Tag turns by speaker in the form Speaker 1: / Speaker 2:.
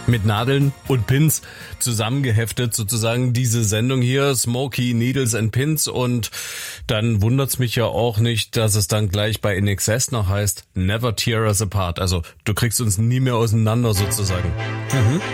Speaker 1: mit Nadeln und Pins zusammengeheftet, sozusagen diese Sendung hier, Smokey, Needles and Pins. Und dann wundert's mich ja auch nicht, dass es dann gleich bei INXS noch heißt, Never Tear Us Apart. Also du kriegst uns nie mehr auseinander sozusagen.